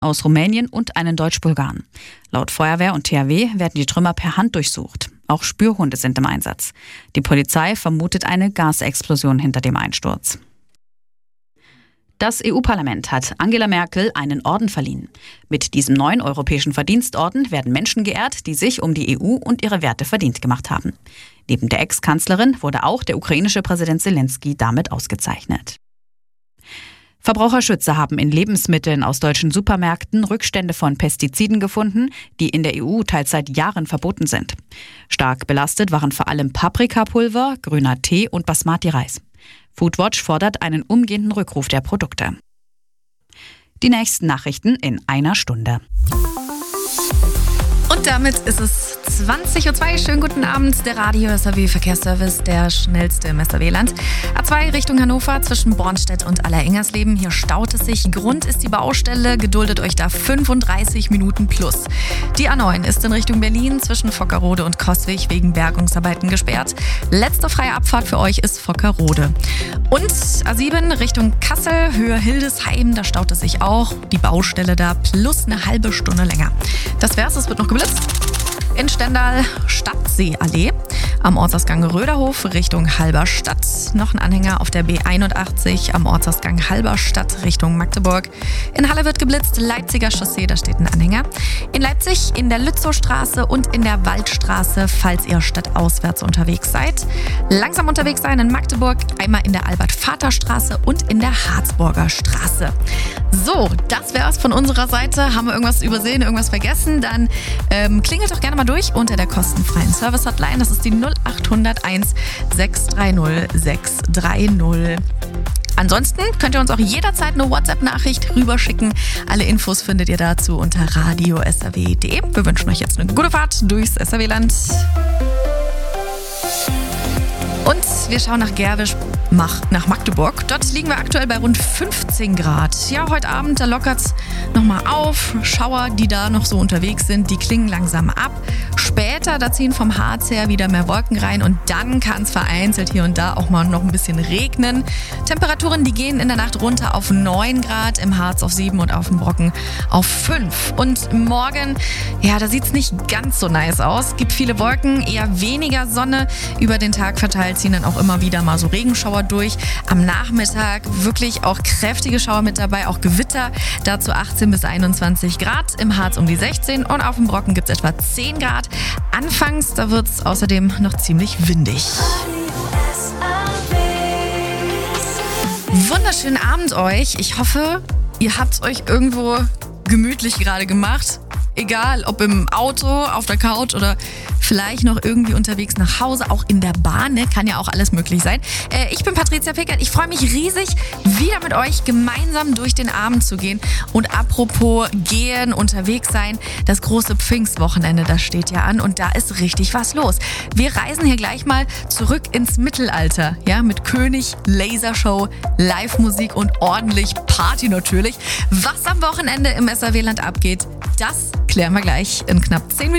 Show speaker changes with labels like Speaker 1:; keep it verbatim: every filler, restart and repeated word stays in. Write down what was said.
Speaker 1: aus Rumänien und einen Deutsch-Bulgaren. Laut Feuerwehr und T H W werden die Trümmer per Hand durchsucht. Auch Spürhunde sind im Einsatz. Die Polizei vermutet eine Gasexplosion hinter dem Einsturz. Das E U-Parlament hat Angela Merkel einen Orden verliehen. Mit diesem neuen europäischen Verdienstorden werden Menschen geehrt, die sich um die E U und ihre Werte verdient gemacht haben. Neben der Ex-Kanzlerin wurde auch der ukrainische Präsident Zelensky damit ausgezeichnet. Verbraucherschützer haben in Lebensmitteln aus deutschen Supermärkten Rückstände von Pestiziden gefunden, die in der E U teils seit Jahren verboten sind. Stark belastet waren vor allem Paprikapulver, grüner Tee und Basmati-Reis. Foodwatch fordert einen umgehenden Rückruf der Produkte. Die nächsten Nachrichten in einer Stunde.
Speaker 2: Und damit ist es zwanzig Uhr zwei. Schönen guten Abend. Der Radio-S R W-Verkehrsservice, der schnellste im S R W-Land. A zwei Richtung Hannover zwischen Bornstedt und Allerengersleben. Hier staut es sich. Grund ist die Baustelle. Geduldet euch da fünfunddreißig Minuten plus. Die A neun ist in Richtung Berlin zwischen Vockerode und Coswig wegen Bergungsarbeiten gesperrt. Letzte freie Abfahrt für euch ist Vockerode. Und A sieben Richtung Kassel, Höhe Hildesheim. Da staut es sich auch. Die Baustelle da plus eine halbe Stunde länger. Das wär's. Es wird noch geblitzt. In Stendal Stadtseeallee, am Ortsausgang Röderhof Richtung Halberstadt. Noch ein Anhänger auf der B einundachtzig am Ortsausgang Halberstadt Richtung Magdeburg. In Halle wird geblitzt, Leipziger Chaussee, da steht ein Anhänger. In Leipzig in der Lützowstraße und in der Waldstraße, falls ihr stadtauswärts unterwegs seid. Langsam unterwegs sein in Magdeburg, einmal in der Albert-Vater-Straße und in der Harzburger Straße. So, das wär's von unserer Seite. Haben wir irgendwas übersehen, irgendwas vergessen? Dann ähm, klingelt doch gerne mal durch unter der kostenfreien Service-Hotline. Das ist die null acht null eins sechs drei null sechs drei null. Ansonsten könnt ihr uns auch jederzeit eine WhatsApp-Nachricht rüberschicken. Alle Infos findet ihr dazu unter radio punkt s r w punkt d e. Wir wünschen euch jetzt eine gute Fahrt durchs S R W-Land. Und wir schauen nach Gerwisch, nach Magdeburg. Dort liegen wir aktuell bei rund fünfzehn Grad. Ja, heute Abend, da lockert's nochmal auf. Schauer, die da noch so unterwegs sind, die klingen langsam ab. Später, da ziehen vom Harz her wieder mehr Wolken rein und dann kann es vereinzelt hier und da auch mal noch ein bisschen regnen. Temperaturen, die gehen in der Nacht runter auf neun Grad, im Harz auf sieben und auf dem Brocken auf fünf. Und morgen, ja, da sieht's nicht ganz so nice aus. Gibt viele Wolken, eher weniger Sonne. Über den Tag verteilt ziehen dann auch immer wieder mal so Regenschauer durch. Am Nachmittag wirklich auch kräftige Schauer mit dabei, auch Gewitter. Dazu achtzehn bis einundzwanzig Grad, im Harz um die sechzehn und auf dem Brocken gibt es etwa zehn Grad. Anfangs, da wird es außerdem noch ziemlich windig. Wunderschönen Abend euch. Ich hoffe, ihr habt es euch irgendwo gemütlich gerade gemacht. Egal, ob im Auto, auf der Couch oder vielleicht noch irgendwie unterwegs nach Hause, auch in der Bahn, ne? Kann ja auch alles möglich sein. Äh, ich bin Patricia Pickert, ich freue mich riesig, wieder mit euch gemeinsam durch den Abend zu gehen. Und apropos gehen, unterwegs sein, das große Pfingstwochenende, das steht ja an und da ist richtig was los. Wir reisen hier gleich mal zurück ins Mittelalter, ja, mit König, Lasershow, Live-Musik und ordentlich Party natürlich. Was am Wochenende im S R W-Land abgeht, das klären wir gleich in knapp zehn Minuten.